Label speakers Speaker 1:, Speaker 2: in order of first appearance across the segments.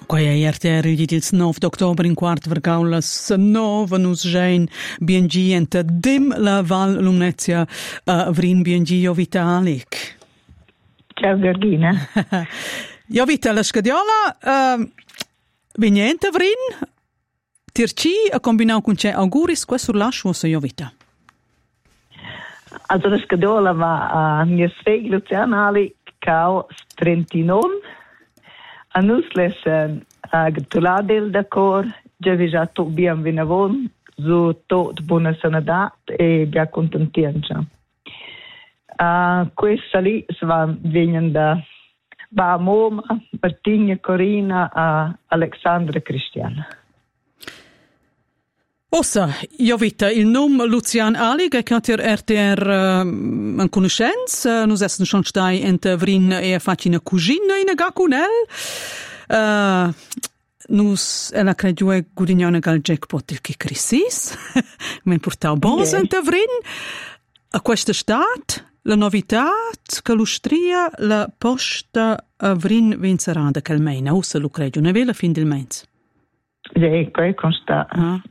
Speaker 1: Qua è RTR il 9 d'ottobre in quarto vergaulas 9 nus gein BNG enta dim la Val Lumnezia vrin BNG Jovita Alik.
Speaker 2: Ciao Georgina.
Speaker 1: Jovita la scadiola vignente vrin tirci a combinare con c'è auguris questo lascio so Jovita.
Speaker 2: Also la scadiola va a mia sveg Luciana Alik cao Trentinon. A nus lesen gratulabil d'accordo, già vi già tot bien vinavon, su tot buona sanità e bia contentienza. Questa lì vengono da Moma, Martina, Corina, Alexandra e Cristiana.
Speaker 1: Ossa, Jovita, il nome Lucian Alig è che RTR in conoscenza, noi siamo schon stai in Vrin e facci una cugina in Gacunel. Nus ela credo è gudignone gal jackpot il che crisis. Men portau bons in Vrin. A questa stat, la novità che l'Ustria la posta a Vrin vincerà da calmena. Ossa lo credo, ne vela fin del mens.
Speaker 2: Sì, poi consta.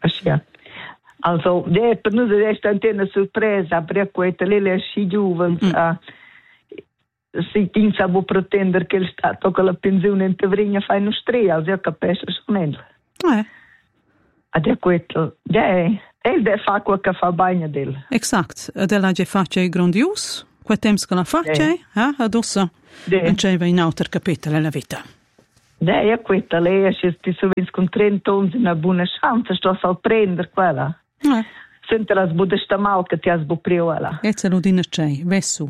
Speaker 2: Also, per noi è stata una sorpresa, perché questa lei si giovane, si pensa a pretendere che il Stato con la pensione in Tevrinha fa in Austria, io capisco solamente. Ed è questo, è fa quel che fa bene del.
Speaker 1: Esatto, ed è la che faccia grandios, quel tempo che la faccia, adesso non c'è in altro capitolo della vita.
Speaker 2: È questa, lei se ti sovens con 30 anni una buona chance, sto a prendere quella. Senti la sbudesta mal che ti ha sbupriola.
Speaker 1: E ce lo dice c'è, vessu.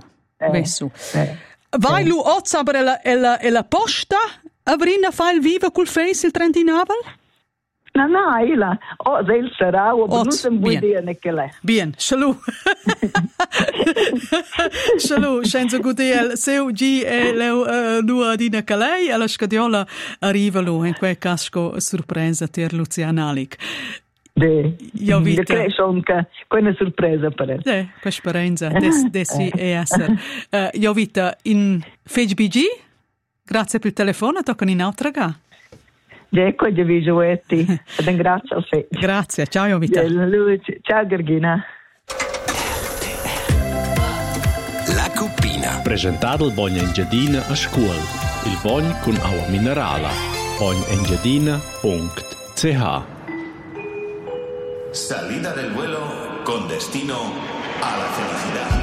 Speaker 1: Vai lu ozzabre la posta, avrina fa il vivo col face il Trentinavel?
Speaker 2: No, il sarà, o non si può dire che lei.
Speaker 1: Bien, shalom. Shalom, senza gudel, se oggi è l'ua di Necalei, alla scadiola arriva lui, in quel casco sorpresa per Luciana Alik.
Speaker 2: Io credo che è una sorpresa per lei.
Speaker 1: Questa esperienza, desi è essere. Io vita in FBG, grazie per il telefono, tocca in altra ga.
Speaker 2: Ecco, di visuetti. Grazie a te.
Speaker 1: Grazie, ciao Jovita.
Speaker 2: Ciao Georgina.
Speaker 3: La Cuppina.
Speaker 4: Presentato il Bogna Engiadina a scuola. Il Bogna con acqua minerale. bognaengiadina.ch.
Speaker 3: Salida del vuelo con destino a la felicidad.